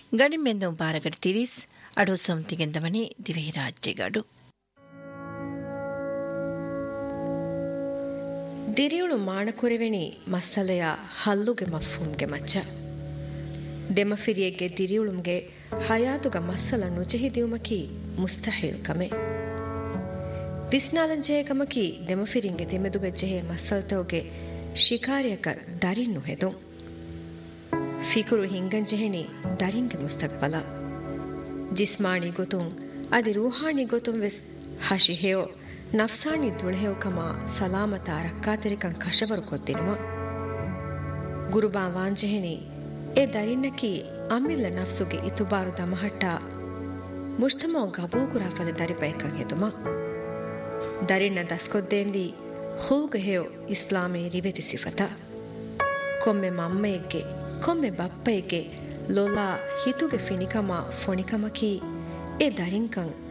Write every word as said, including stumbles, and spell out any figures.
ಗಡಿಮೆಂದು ಬಾರಗಡ್ ತಿರಿಸ್ ಅಡು ಸಂತಿಗೆಂದವನಿ ದಿವೆಹಿ ರಾಜ್ಯಗಡು ದಿರಿಯುಳು ಮಾಣಕುರೆವೆಣಿ ಮಸಲೆಯ ಹಲ್ಲುಗೆ ಮಫ್ಹೂಮ್ಗೆ ಮಚ್ಚ ದೆಮಫಿರಿಯೆಗೆ ದಿರಿಯುಳುಮ್ಗೆ ಹಯಾತುಗ ಮಸಲ ನುಜೆಹಿದಿಯುಮಕಿ ಮುಸ್ತಹಿಲ್ ಕಮೆ ವಿಸ್ನಾಲಂಜೆಯ ಕಮಕಿ ದೆಮಫಿರಿಂಗೆ ದೆಮೆದುಗ ಜೆಹೆ ಮಸಲ್ತೋಗೆ ಶಿಕಾರಿಯಕ ದರಿನ್ನು ಹೆದು ಫಿಕುರು ಹಿಂಗಂಜೆಹೆಣಿ ದರಿಂಗೆ ಮುಸ್ತಕ್ಬಲ ಜಿಸ್ಮಾಣಿ ಗೊತುಂ ಅದಿ ರೂಹಾಣಿ ಗೊತುಂ ವೆಸ್ ಹಶಿ ಹೆಯೋ ನಫ್ಸಾಣಿ ದುಳೆಹೆವಕಮ ಸಲಾಮತ ರಕ್ಕಾತರಿಕಂ ಕಶವರು ಕೊದ್ದಿನುವ ಗುರುಬಾ ವಾಂಜೆಹೆಣಿ ಎ ದರಿನ್ನಕಿ ಅಮ್ಮಿಲ್ಲ ನಫ್ಸುಗೆ ಇತುಬಾರು ದಮಹಟ್ಟ ಮುಜ್ತಮೋ ಗಬೂಲ್ ಕುರಾಫದ ದರಿಪೈಕಂ ಹೆದುಮ ದರಿನ್ನ ದಸ್ಕೊದ್ದೇಂವಿ ಹೂಗೆ ಹೆಯೋ ಇಸ್ಲಾಮಿ ರಿವೆತಿ ಸಿಫತ ಕೊಮ್ಮೆ ಮಮ್ಮೆಯಗ್ಗೆ ಕೊಮ್ಮೆ ಬಪ್ಪೆಯಗ್ಗೆ ಲೊಲಾ ಹಿತುಗೆ ಫಿನಿಕಮ ಫೊಣಿಕಮಕಿ ಎ ದರಿಂಕಂ